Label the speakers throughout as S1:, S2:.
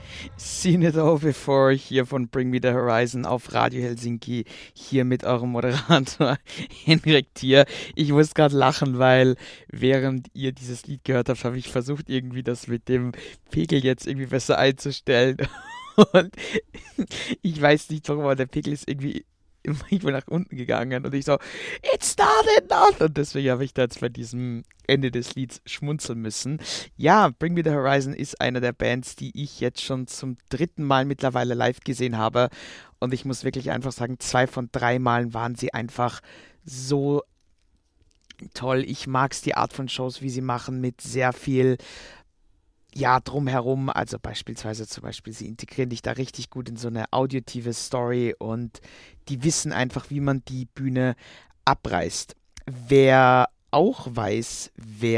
S1: Seen it all before hier von Bring Me the Horizon auf Radio Helsinki, hier mit eurem Moderator Henrik Thier. Ich muss gerade lachen, weil während ihr dieses Lied gehört habt, habe ich versucht, irgendwie das mit dem Pegel jetzt irgendwie besser einzustellen. Und ich weiß nicht warum, aber der Pegel ist irgendwie manchmal nach unten gegangen und ich so, it's not enough! Und deswegen habe ich da jetzt bei diesem Ende des Lieds schmunzeln müssen. Ja, Bring Me the Horizon ist einer der Bands, die ich jetzt schon zum dritten Mal mittlerweile live gesehen habe. Und ich muss wirklich einfach sagen, 2 von 3 Malen waren sie einfach so toll. Ich mag es, die Art von Shows, wie sie machen, mit sehr viel ja, drumherum, also beispielsweise zum Beispiel, sie integrieren dich da richtig gut in so eine audiotive Story und die wissen einfach, wie man die Bühne abreißt. Wer auch weiß,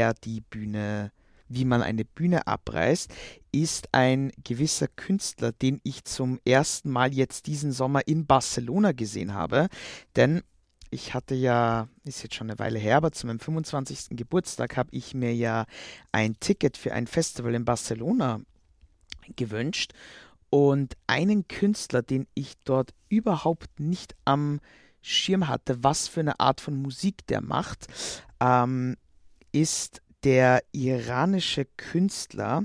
S1: wie man eine Bühne abreißt, ist ein gewisser Künstler, den ich zum ersten Mal jetzt diesen Sommer in Barcelona gesehen habe. Denn ich hatte ja, ist jetzt schon eine Weile her, aber zu meinem 25. Geburtstag habe ich mir ja ein Ticket für ein Festival in Barcelona gewünscht. Und einen Künstler, den ich dort überhaupt nicht am Schirm hatte, was für eine Art von Musik der macht, ist der iranische Künstler.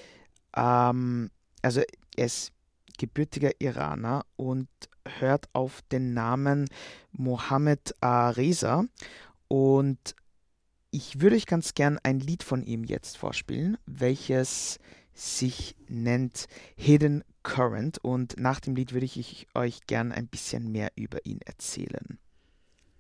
S1: Also er ist gebürtiger Iraner und hört auf den Namen Mohammed Reza. Und ich würde euch ganz gern ein Lied von ihm jetzt vorspielen, welches sich nennt Hidden Current. Und nach dem Lied würde ich euch gern ein bisschen mehr über ihn erzählen.